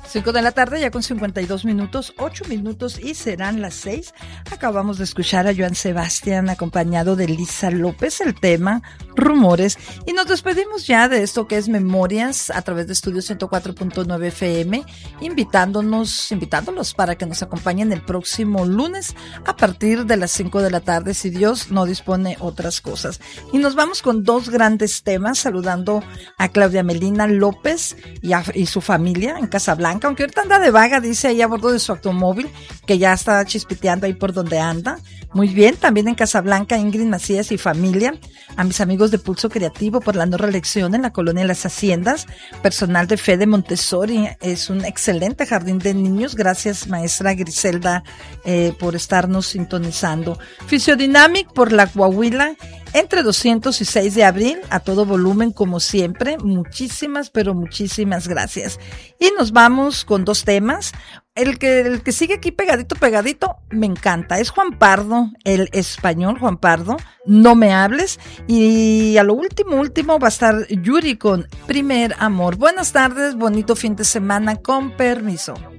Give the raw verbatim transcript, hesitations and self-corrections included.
Cinco de la tarde, ya con cincuenta y dos minutos, ocho minutos y serán las seis. Acabamos de escuchar a Joan Sebastián acompañado de Lisa López, el tema Rumores. Y nos despedimos ya de esto que es Memorias a través de Estudio ciento cuatro punto nueve F M, invitándonos, invitándolos para que nos acompañen el próximo lunes a partir de las cinco de la tarde, si Dios no dispone otras cosas. Y nos vamos con dos grandes temas, saludando a Claudia Melina López y, a, y su familia en Casablanca. Aunque ahorita anda de vaga, dice ahí a bordo de su automóvil, que ya está chispiteando ahí por donde anda. Muy bien, también en Casablanca, Ingrid Macías y familia, a mis amigos de Pulso Creativo por la no reelección en la colonia Las Haciendas, personal de Fede Montessori, es un excelente jardín de niños, gracias maestra Griselda eh, por estarnos sintonizando. Fisiodynamic por la Coahuila, entre doscientos y seis de abril, a todo volumen como siempre, muchísimas, pero muchísimas gracias. Y nos vamos con dos temas. El que, el que sigue aquí pegadito, pegadito, me encanta. Es Juan Pardo, el español Juan Pardo, No me hables. Y a lo último, último va a estar Yuri con Primer Amor. Buenas tardes, bonito fin de semana, con permiso.